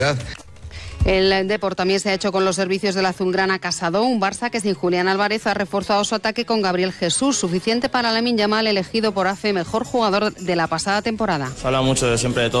El Depor también se ha hecho con los servicios del azulgrana Casado, un Barça que sin Julián Álvarez ha reforzado su ataque con Gabriel Jesús, suficiente para Lamine Yamal, elegido por AFE mejor jugador de la pasada temporada. Se habla mucho de siempre de todo.